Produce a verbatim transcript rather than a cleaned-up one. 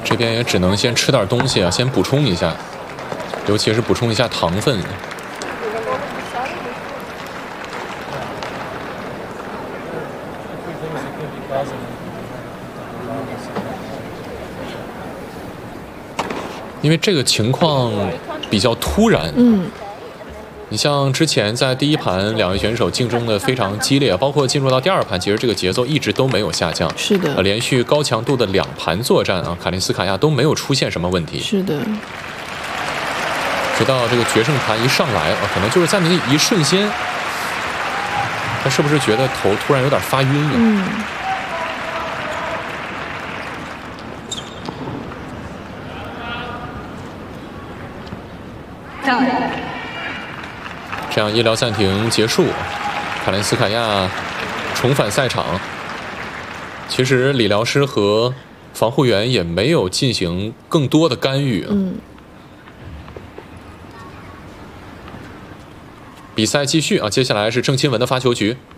这边也只能先吃点东西啊，先补充一下，尤其是补充一下糖分。因为这个情况比较突然， 嗯。 你像之前在第一盘，两位选手竞争的非常激烈，包括进入到第二盘，其实这个节奏一直都没有下降。 是的， 呃，连续高强度的两盘作战啊，卡林斯卡娅都没有出现什么问题。 是的。 直到这个决胜盘一上来啊，可能就是在那一瞬间，他是不是觉得头突然有点发晕了？ 嗯。 这样医疗暂停结束，卡林斯卡娅重返赛场。其实理疗师和防护员也没有进行更多的干预。 嗯。 比赛继续啊，接下来是郑钦文的发球局。